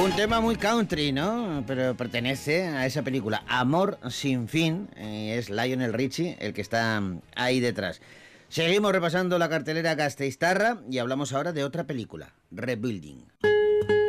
Un tema muy country, ¿no? Pero pertenece a esa película, Amor sin fin. Es Lionel Richie el que está ahí detrás. Seguimos repasando la cartelera gasteiztarra y hablamos ahora de otra película, Rebuilding.